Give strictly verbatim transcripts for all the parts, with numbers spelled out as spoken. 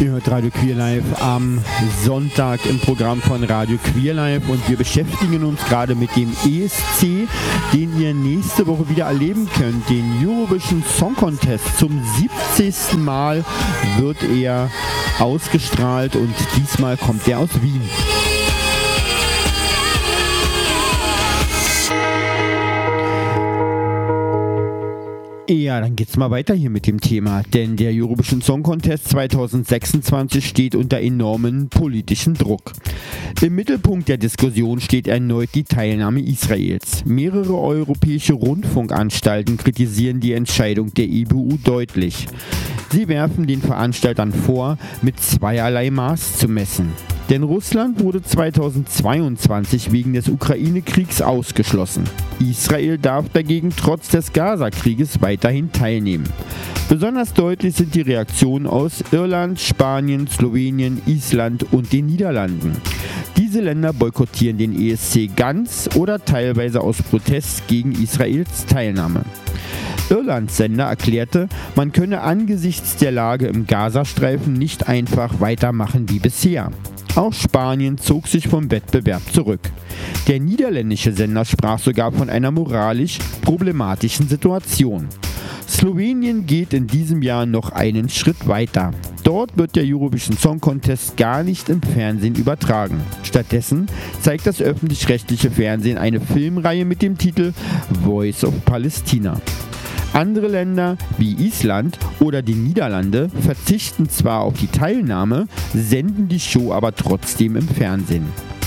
Ihr hört Radio Queer Live am Sonntag im Programm von Radio Queer Live und wir beschäftigen uns gerade mit dem E S C, den ihr nächste Woche wieder erleben könnt, den Eurovision Song Contest. Zum siebzigsten Mal wird er ausgestrahlt und diesmal kommt er aus Wien. Ja, dann geht's mal weiter hier mit dem Thema, denn der Eurovision Song Contest zwanzig sechsundzwanzig steht unter enormen politischen Druck. Im Mittelpunkt der Diskussion steht erneut die Teilnahme Israels. Mehrere europäische Rundfunkanstalten kritisieren die Entscheidung der E B U deutlich. Sie werfen den Veranstaltern vor, mit zweierlei Maß zu messen. Denn Russland wurde zweitausendzweiundzwanzig wegen des Ukraine-Kriegs ausgeschlossen. Israel darf dagegen trotz des Gaza-Krieges weiterhin teilnehmen. Besonders deutlich sind die Reaktionen aus Irland, Spanien, Slowenien, Island und den Niederlanden. Diese Länder boykottieren den E S C ganz oder teilweise aus Protest gegen Israels Teilnahme. Irlands Sender erklärte, man könne angesichts der Lage im Gazastreifen nicht einfach weitermachen wie bisher. Auch Spanien zog sich vom Wettbewerb zurück. Der niederländische Sender sprach sogar von einer moralisch problematischen Situation. Slowenien geht in diesem Jahr noch einen Schritt weiter. Dort wird der Eurovision Song Contest gar nicht im Fernsehen übertragen. Stattdessen zeigt das öffentlich-rechtliche Fernsehen eine Filmreihe mit dem Titel Voice of Palestina. Andere Länder wie Island oder die Niederlande verzichten zwar auf die Teilnahme, senden die Show aber trotzdem im Fernsehen.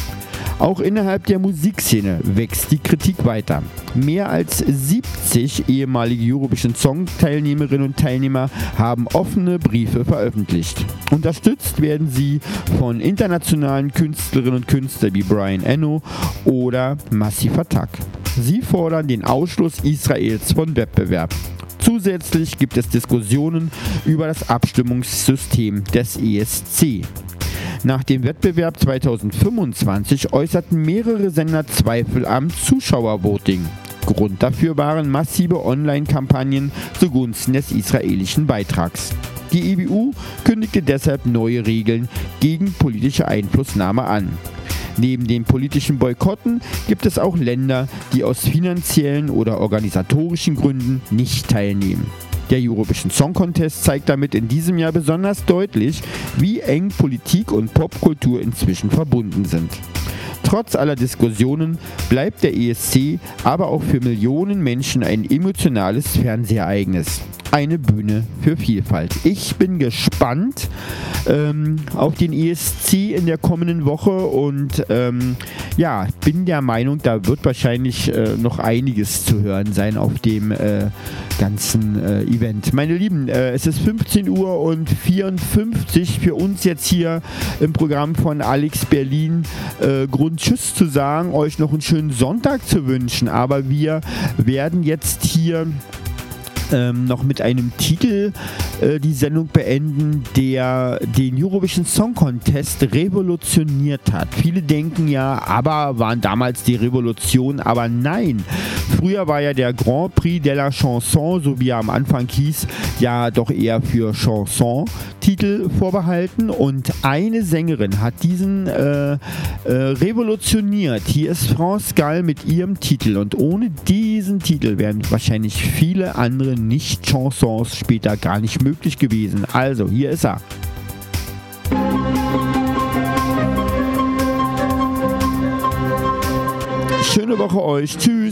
Auch innerhalb der Musikszene wächst die Kritik weiter. Mehr als siebzig ehemalige Eurovision Song Teilnehmerinnen und Teilnehmer haben offene Briefe veröffentlicht. Unterstützt werden sie von internationalen Künstlerinnen und Künstlern wie Brian Eno oder Massive Attack. Sie fordern den Ausschluss Israels vom Wettbewerb. Zusätzlich gibt es Diskussionen über das Abstimmungssystem des E S C. Nach dem Wettbewerb zweitausendfünfundzwanzig äußerten mehrere Sender Zweifel am Zuschauervoting. Grund dafür waren massive Online-Kampagnen zugunsten des israelischen Beitrags. Die E B U kündigte deshalb neue Regeln gegen politische Einflussnahme an. Neben den politischen Boykotten gibt es auch Länder, die aus finanziellen oder organisatorischen Gründen nicht teilnehmen. Der Eurovision Song Contest zeigt damit in diesem Jahr besonders deutlich, wie eng Politik und Popkultur inzwischen verbunden sind. Trotz aller Diskussionen bleibt der E S C aber auch für Millionen Menschen ein emotionales Fernsehereignis. Eine Bühne für Vielfalt. Ich bin gespannt ähm, auf den E S C in der kommenden Woche und ähm, ja, bin der Meinung, da wird wahrscheinlich äh, noch einiges zu hören sein auf dem äh, ganzen äh, Event. Meine Lieben, äh, es ist fünfzehn Uhr und vierundfünfzig für uns jetzt hier im Programm von Alex Berlin. Äh, Grund Tschüss zu sagen, euch noch einen schönen Sonntag zu wünschen, aber wir werden jetzt hier Ähm, noch mit einem Titel äh, die Sendung beenden, der den Eurovision Song Contest revolutioniert hat. Viele denken ja, aber waren damals die Revolution, aber nein. Früher war ja der Grand Prix de la Chanson, so wie er am Anfang hieß, ja doch eher für Chanson-Titel vorbehalten und eine Sängerin hat diesen äh, äh, revolutioniert. Hier ist France Gall mit ihrem Titel und ohne diesen Titel wären wahrscheinlich viele andere Nicht-Chansons später gar nicht möglich gewesen. Also, hier ist er. Schöne Woche euch. Tschüss.